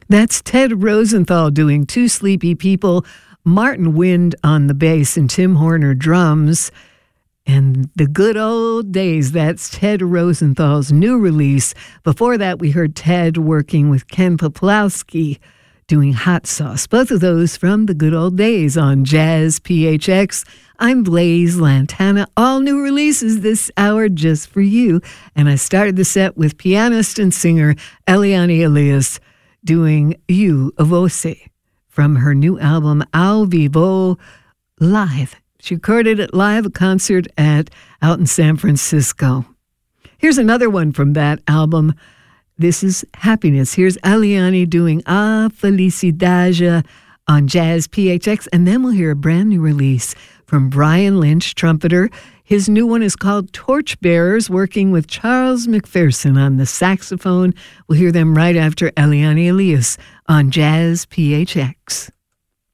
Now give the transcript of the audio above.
That's Ted Rosenthal doing Two Sleepy People, Martin Wind on the bass, and Tim Horner drums. And The Good Old Days, that's Ted Rosenthal's new release. Before that, we heard Ted working with Ken Poplawski doing Hot Sauce. Both of those from The Good Old Days on Jazz PHX. I'm Blaze Lantana. All new releases this hour just for you. And I started the set with pianist and singer Eliane Elias doing You Voce from her new album Ao Vivo Live. She recorded it live, a concert out in San Francisco. Here's another one from that album. This is Happiness. Here's Eliane doing A Felicidade on Jazz PHX, and then we'll hear a brand new release from Brian Lynch, trumpeter. His new one is called Torchbearers, working with Charles McPherson on the saxophone. We'll hear them right after Eliane Elias on Jazz PHX.